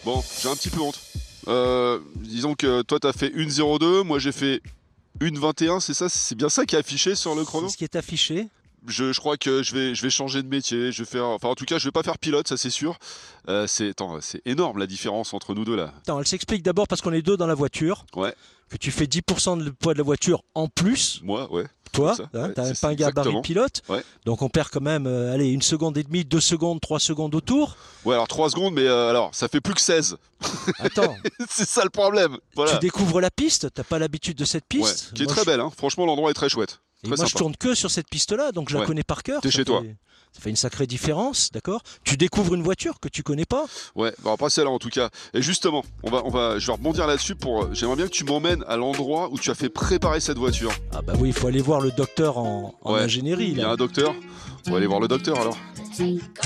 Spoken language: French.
Bon, j'ai un petit peu honte. Disons que toi t'as fait 1,02, moi j'ai fait 1,21, c'est ça? C'est bien ça qui est affiché sur le chrono? C'est ce qui est affiché. Je crois que je vais changer de métier, je vais faire, enfin en tout cas je vais pas faire pilote, ça c'est sûr. C'est énorme la différence entre nous deux là. Attends, elle s'explique d'abord parce qu'on est deux dans la voiture, Ouais, que tu fais 10% de poids de la voiture en plus. moi, ouais. Toi, Ça, hein, ouais, t'as c'est pas un gabarit de exactement. pilote, Ouais. donc on perd quand même, allez, 1 seconde et demie, 2 secondes, 3 secondes autour. Ouais, alors 3 secondes, mais alors ça fait plus que 16. Attends, C'est ça le problème. tu Voilà. découvres la piste, t'as pas l'habitude de cette Ouais, piste. qui est Moi, très belle, hein. Franchement, l'endroit est très chouette. et Très moi, je sympa. tourne que sur cette piste-là, donc je la Ouais. connais par cœur. T'es chez toi. Ça fait une sacrée différence, d'accord? Tu découvres une voiture que tu connais pas. Ouais, bon, pas celle-là en tout cas. Et justement, je vais rebondir là-dessus pour. J'aimerais bien que tu m'emmènes à l'endroit où tu as fait préparer cette voiture. Ah bah oui, il faut aller voir le docteur en Ouais. ingénierie Il y a là. un docteur. On va aller voir le docteur alors.